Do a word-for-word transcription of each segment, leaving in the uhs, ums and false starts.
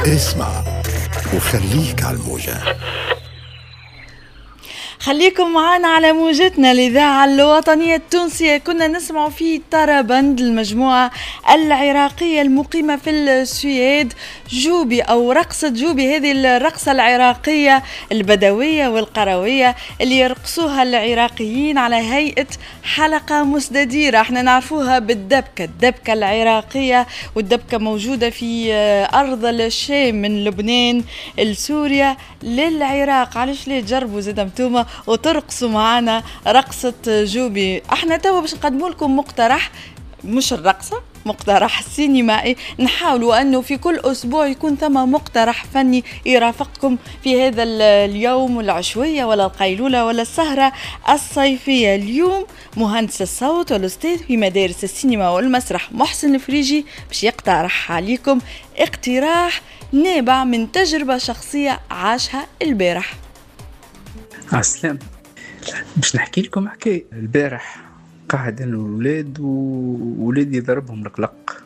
اسمع وخليك على الموجة. خليكم معنا على موجتنا الإذاعة الوطنية التونسية. كنا نسمع في طرابند المجموعة العراقية المقيمة في السويد جوبي أو رقصة جوبي، هذه الرقصة العراقية البدوية والقروية اللي يرقصوها العراقيين على هيئة حلقة مستديرة. احنا نعرفوها بالدبكة، الدبكة العراقية، والدبكة موجودة في أرض الشام من لبنان لسوريا للعراق. علاش ليه تجربوا زي دمتومة وترقصوا معنا رقصة جوبي؟ احنا توا باش نقدموا لكم مقترح، مش الرقصة، مقترح سينمائي. نحاولوا أنه في كل أسبوع يكون ثم مقترح فني يرافقكم في هذا اليوم العشوية ولا القيلولة ولا السهرة الصيفية. اليوم مهندس الصوت والأستاذ في مدارس السينما والمسرح محسن الفريجي باش يقترح عليكم اقتراح نابع من تجربة شخصية عاشها البارح. عسلام، باش نحكي لكم حكاية. البارح قاعد انا والولاد وولادي ضربهم القلق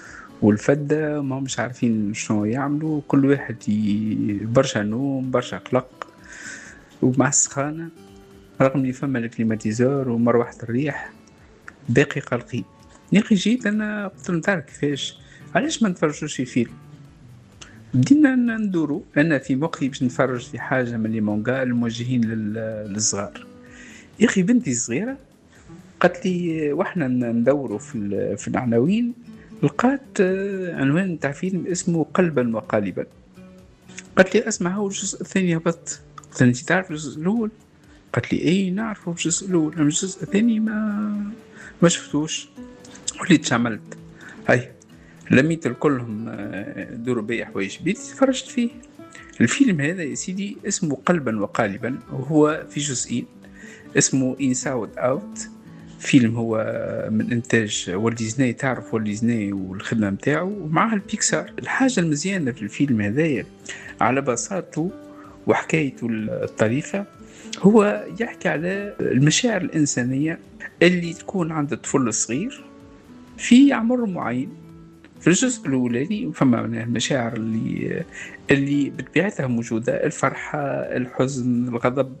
والفدة، ما مش عارفين شنو يعملوا، كل واحد برشا نوم برشا قلق ومع السخانة، رغم اللي فما الكليماتيزور ومروحة الريح باقي قلقين. نيقي جيت انا قلت لهم تعرف كيفاش، علاش ما نتفرجوش في فيلم؟ بدينا ندورو انا في مخي باش نتفرج في حاجة من لي مونغا الموجهين للصغار. يا اخي بنتي صغيرة قالت لي واحنا ندوروا في في العناوين لقات عنوان تاع فيلم اسمه قلبا وقالبا. قالت لي اسمع هو الجزء الثاني هبط. قلت لها انت تعرف الجزء الاول؟ قالت لي اي نعرفه الجزء الاول، اما الجزء الثاني ما ما شفتوش. وليت شعملت هاي لميت الكلهم دوروا بيا حوايج بيت تفرجت فيه. الفيلم هذا يا سيدي اسمه قلبا وقالبا، وهو في جزئين، اسمه إنساود أوت. فيلم هو من إنتاج والت ديزني، تعرف والت ديزني والخدمة متاعه ومعها البيكسار. الحاجة المزيانة في الفيلم هذايا على بساطته وحكايته الطريفة، هو يحكي على المشاعر الإنسانية اللي تكون عند الطفل الصغير في عمر معين. في الجزء الأولاني فما المشاعر اللي اللي بطبيعتها موجودة، الفرحة، الحزن، الغضب،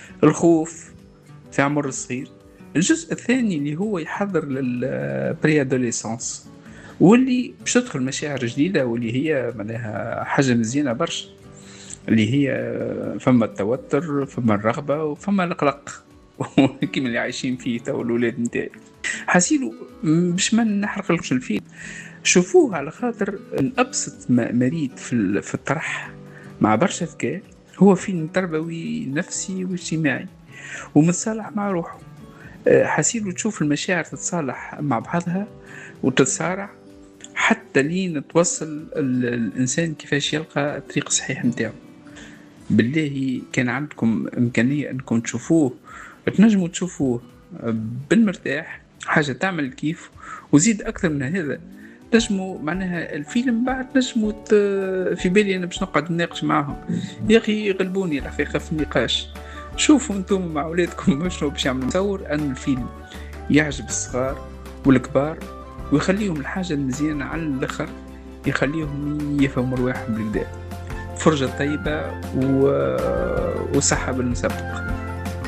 الخوف في عمر الصغير. الجزء الثاني اللي هو يحضر للبري ادوليسانس، واللي باش تدخل مشاعر جديدة، واللي هي معناها حاجة مزيانة برشا، اللي هي فما التوتر، فما الرغبة، وفما القلق كيما اللي عايشين فيه تو الأولاد نتاعي. حسيلو باش ما نحرق لكش الفيلم، شوفوه على خاطر الأبسط مريض في في الطرح مع برشا ذكاء. هو فيلم تربوي نفسي واجتماعي ومتصالح مع روحه. حسيلو تشوف المشاعر تتصالح مع بعضها وتتصارع حتى لين توصل الإنسان كيفاش يلقى الطريق الصحيح متاعه. بالله كان عندكم إمكانية أنكم تشوفوه، تنجموا تشوفوه بالمرتاح، حاجة تعمل كيف. وزيد أكثر من هذا، نجموا معناها الفيلم بعد نجموا في بالي أنا باش نقعد نناقش معهم. يا أخي غلبوني الحقيقة في النقاش. شوفوا أنتم مع أولادكم شنو باش يعملوا. تصور أن الفيلم يعجب الصغار والكبار ويخليهم الحاجة المزيانة على الآخر، يخليهم يفهموا رواحهم بالكدا. فرجة طيبة وصحة بالمسبق.